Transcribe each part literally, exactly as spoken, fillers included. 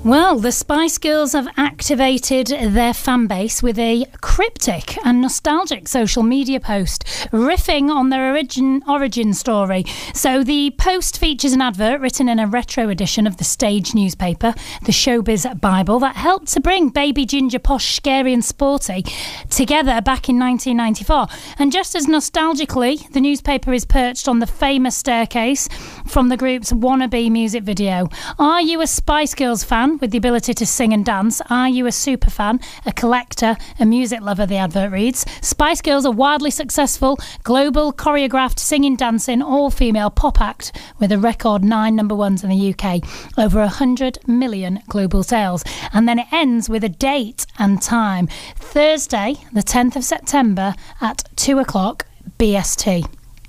Well, the Spice Girls have activated their fan base with a cryptic and nostalgic social media post riffing on their origin origin story. So the post features an advert written in a retro edition of the stage newspaper, the Showbiz Bible, that helped to bring Baby Ginger, Posh, Scary and Sporty together back in nineteen ninety-four. And just as nostalgically, the newspaper is perched on the famous staircase from the group's Wannabe music video. Are you a Spice Girls fan with the ability to sing and dance? Are you a super fan, a collector, a music lover? The advert reads. Spice Girls are wildly successful, global, choreographed, singing, dancing, all-female pop act with a record nine number ones in the U K, over one hundred million global sales. And then it ends with a date and time. Thursday, the tenth of September at two o'clock B S T.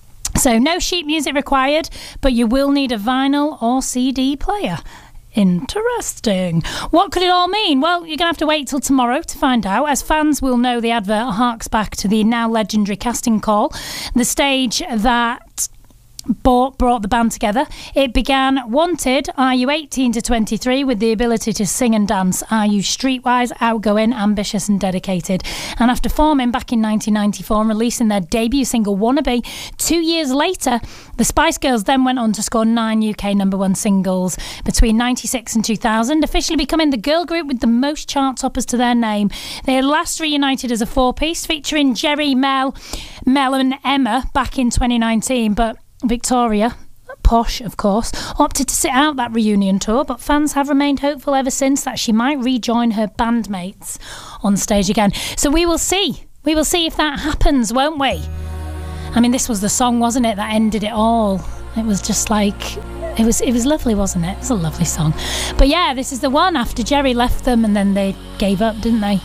So no sheet music required, but you will need a vinyl or C D player. Interesting. What could it all mean? Well, you're going to have to wait till tomorrow to find out, as fans will know the advert harks back to the now legendary casting call, the stage that Bought, brought the band together. It began, wanted, are you eighteen to twenty-three with the ability to sing and dance? Are you streetwise, outgoing, ambitious and dedicated? And after forming back in nineteen ninety-four and releasing their debut single Wannabe two years later, the Spice Girls then went on to score nine U K number one singles between ninety-six and two thousand, officially becoming the girl group with the most chart toppers to their name. They had last reunited as a four-piece featuring Jerry, Mel, Mel and Emma back in twenty nineteen, but Victoria, Posh of course, opted to sit out that reunion tour, but fans have remained hopeful ever since that she might rejoin her bandmates on stage again. So we will see. We will see if that happens, won't we? I mean, this was the song, wasn't it, that ended it all. It was just like, it was it was lovely, wasn't it? It was a lovely song. But yeah, this is the one after Jerry left them and then they gave up, didn't they?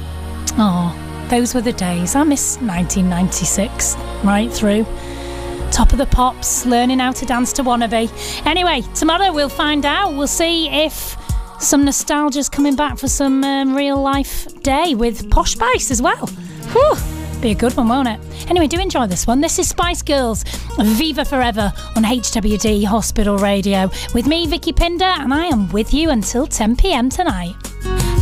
Oh, those were the days. I miss nineteen ninety-six right through. Top of the pops, learning how to dance to Wannabe. Anyway, tomorrow we'll find out. We'll see if some nostalgia's coming back for some um, real life day with Posh Spice as well. Whew, be a good one, won't it? Anyway, do enjoy this one. This is Spice Girls, Viva Forever on H W D Hospital Radio. With me, Vicky Pinder, and I am with you until ten p.m. tonight.